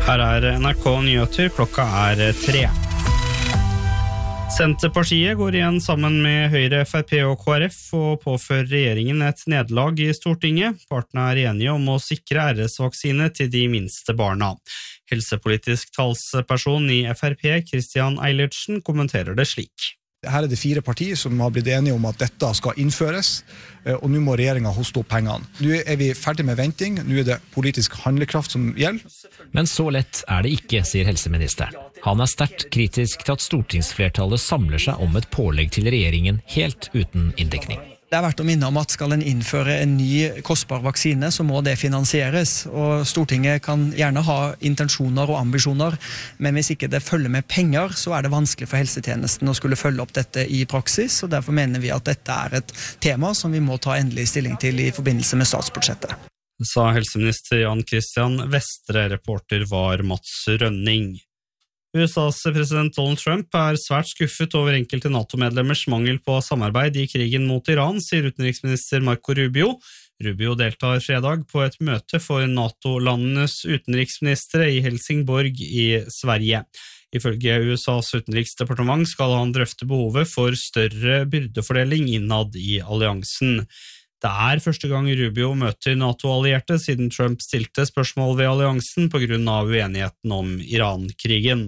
Her NRK Nyheter, klokka 3. Senterpartiet går igjen sammen med Høyre, FrP og KrF og påfører regjeringen et nederlag i Stortinget. Partene enige om å sikre RS-vaksine til de minste barna. Helsepolitisk talsperson i FrP, Christian Eilertsen, kommenterer det slik. Her det 4 partier som har blitt enige om at dette skal innføres, og nå må regjeringen hoste opp pengene. Nå vi ferdig med venting, nå det politisk handlekraft som gjelder. Men så lett det ikke, sier helseministeren. Han sterkt kritisk til at stortingsflertallet samler seg om et pålegg til regjeringen helt uten inndekning. Det verdt å minne om at skal en innføre en ny kostbar vaksine, så må det finansieres. Og Stortinget kan gjerne ha intensjoner og ambisjoner, men hvis ikke det følger med penger, så det vanskelig for helsetjenesten å skulle følge opp dette i praksis. Og derfor mener vi at dette et tema som vi må ta endelig stilling til i forbindelse med statsbudsjettet. Sa helseminister Jan Christian Vestre, reporter var Mats Rønning. USAs president Donald Trump svært skuffet over enkelte NATO-medlemmers mangel på samarbeid i krigen mot Iran, sier utenriksminister Marco Rubio. Rubio deltar fredag på et møte for NATO-landenes utenriksministre i Helsingborg i Sverige. Ifølge USAs utenriksdepartement skal han drøfte behovet for større byrdefordeling innad i alliansen. Det første gang Rubio møter NATO-allierte siden Trump stilte spørsmål ved alliansen på grunn av uenigheten om Iran-krigen.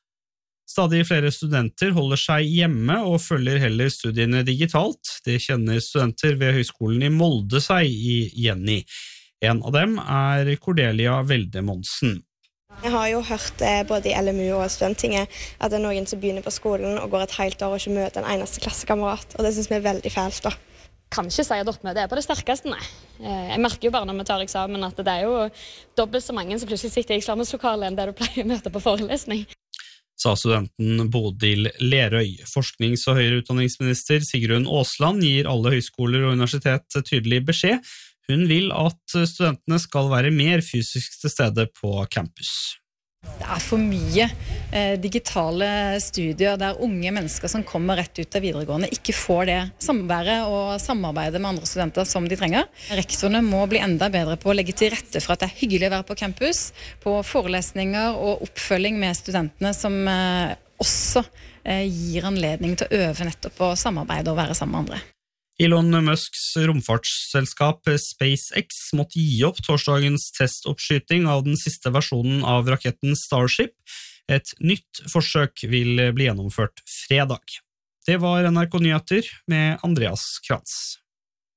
Stadig flere studenter holder seg hjemme og følger heller studiene digitalt. Det kjenner studenter ved Høgskolen i Molde seg igjen i. En av dem Cordelia Velde Monsen. Jeg har jo hørt både i LMU og Studenttinget at det noen som begynner på skolen og går et helt år og ikke møter en eneste klassekamerat, og det synes vi veldig fælt da. Kan ikke si at oppmøtet på det sterkeste, nei. Jeg merker jo bare når vi tar eksamen at det jo dobbelt så mange som plutselig sitter i eksamenslokalet enn det du pleier å møte på forelesning. Sa studenten Bodil Lerøy. Forsknings- og høyere utdanningsminister Sigrun Aasland gir alle høyskoler og universitet tydelig beskjed. Hun vil at studentene skal være mer fysisk til stede på campus. Det for mye digitale studier der unge mennesker som kommer rett ut av videregående ikke får det samværet og samarbeidet med andre studenter som de trenger. Rektorene må bli enda bedre på å legge til rette for at det hyggelig å være på campus, på forelesninger og oppfølging med studentene som også gir anledning til å øve nettopp på samarbeid og være sammen med andre. Elon Musks romfartsselskap SpaceX måtte gi opp torsdagens testoppskyting av den siste versjonen av raketten Starship. Et nytt forsøk vil bli gjennomført fredag. Det var NRK Nyheter med Andreas Krantz.